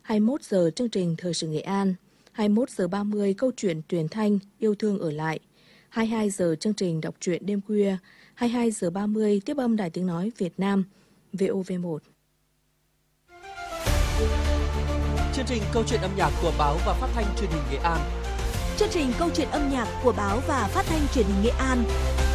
21 giờ chương trình Thời sự Nghệ An, 21 giờ 30 câu chuyện truyền thanh Yêu thương ở lại, 22 giờ chương trình đọc truyện đêm khuya, 22 giờ 30 tiếp âm Đài Tiếng Nói Việt Nam, VOV1. Chương trình câu chuyện âm nhạc của báo và phát thanh truyền hình Nghệ An. Chương trình câu chuyện âm nhạc của báo và phát thanh truyền hình Nghệ An.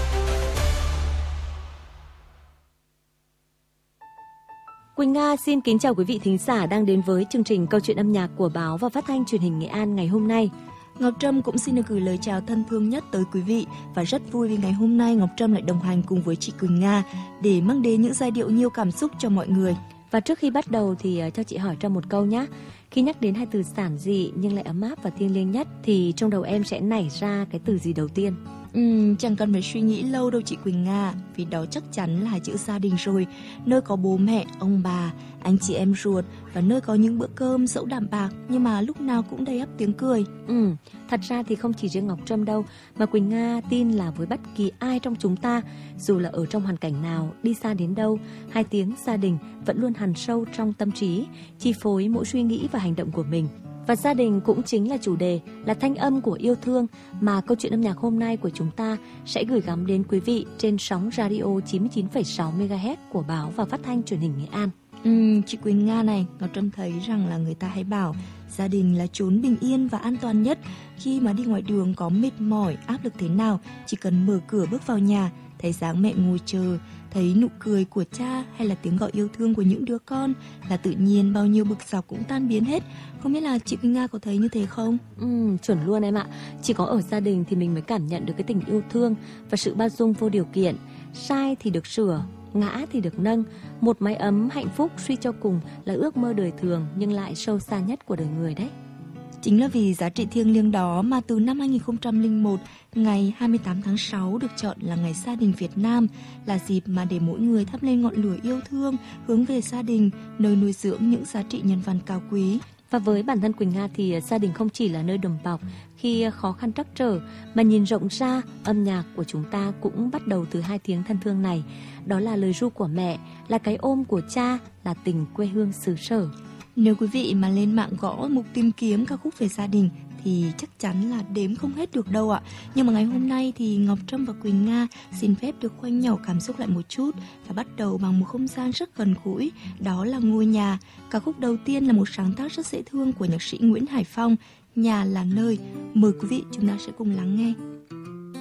Quỳnh Nga xin kính chào quý vị thính giả đang đến với chương trình câu chuyện âm nhạc của báo và phát thanh truyền hình Nghệ An ngày hôm nay. Ngọc Trâm cũng xin được gửi lời chào thân thương nhất tới quý vị và rất vui vì ngày hôm nay Ngọc Trâm lại đồng hành cùng với chị Quỳnh Nga để mang đến những giai điệu nhiều cảm xúc cho mọi người. Và trước khi bắt đầu thì cho chị hỏi Trâm một câu nhé. Khi nhắc đến hai từ giản dị nhưng lại ấm áp và thiêng liêng nhất thì trong đầu em sẽ nảy ra cái từ gì đầu tiên? Chẳng cần phải suy nghĩ lâu đâu chị Quỳnh Nga, vì đó chắc chắn là chữ gia đình rồi, nơi có bố mẹ, ông bà, anh chị em ruột và nơi có những bữa cơm dẫu đạm bạc nhưng mà lúc nào cũng đầy ắp tiếng cười. Thật ra thì không chỉ riêng Ngọc Trâm đâu, mà Quỳnh Nga tin là với bất kỳ ai trong chúng ta, dù là ở trong hoàn cảnh nào, đi xa đến đâu, hai tiếng gia đình vẫn luôn hằn sâu trong tâm trí, chi phối mỗi suy nghĩ và hành động của mình. Và gia đình cũng chính là chủ đề, là thanh âm của yêu thương mà câu chuyện âm nhạc hôm nay của chúng ta sẽ gửi gắm đến quý vị trên sóng radio 99,6 MHz của báo và phát thanh truyền hình Nghệ An. Chị Quỳnh Nga này, Ngọc Trâm thấy rằng là người ta hay bảo gia đình là chốn bình yên và an toàn nhất. Khi mà đi ngoài đường có mệt mỏi, áp lực thế nào, chỉ cần mở cửa bước vào nhà, thấy dáng mẹ ngồi chờ, thấy nụ cười của cha hay là tiếng gọi yêu thương của những đứa con là tự nhiên bao nhiêu bực dọc cũng tan biến hết. Không biết là chị Quỳnh Nga có thấy như thế không? Chuẩn luôn em ạ. Chỉ có ở gia đình thì mình mới cảm nhận được cái tình yêu thương và sự bao dung vô điều kiện. Sai thì được sửa, ngã thì được nâng. Một mái ấm hạnh phúc suy cho cùng là ước mơ đời thường nhưng lại sâu xa nhất của đời người đấy. Chính là vì giá trị thiêng liêng đó mà từ năm 2001, ngày 28 tháng 6 được chọn là Ngày Gia đình Việt Nam, là dịp mà để mỗi người thắp lên ngọn lửa yêu thương, hướng về gia đình, nơi nuôi dưỡng những giá trị nhân văn cao quý. Và với bản thân Quỳnh Nga thì gia đình không chỉ là nơi đùm bọc khi khó khăn trắc trở, mà nhìn rộng ra, âm nhạc của chúng ta cũng bắt đầu từ hai tiếng thân thương này. Đó là lời ru của mẹ, là cái ôm của cha, là tình quê hương xứ sở. Nếu quý vị mà lên mạng gõ mục tìm kiếm ca khúc về gia đình thì chắc chắn là đếm không hết được đâu ạ. Nhưng mà ngày hôm nay thì Ngọc Trâm và Quỳnh Nga xin phép được khoanh nhỏ cảm xúc lại một chút và bắt đầu bằng một không gian rất gần gũi, đó là Ngôi Nhà. Ca khúc đầu tiên là một sáng tác rất dễ thương của nhạc sĩ Nguyễn Hải Phong, Nhà là nơi. Mời quý vị chúng ta sẽ cùng lắng nghe.